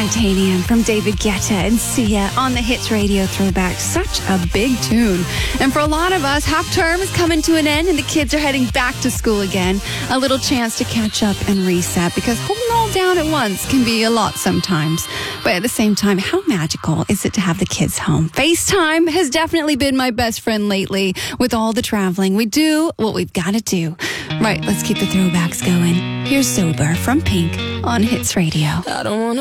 Titanium from David Guetta and Sia on the Hits Radio Throwback. Such a big tune. And for a lot of us, half term is coming to an end and the kids are heading back to school again. A little chance to catch up and reset, because holding all down at once can be a lot sometimes. But at the same time, how magical is it to have the kids home? FaceTime has definitely been my best friend lately. With all the traveling, we do what we've got to do. Right, let's keep the throwbacks going. Here's Sober from Pink on Hits Radio. I don't want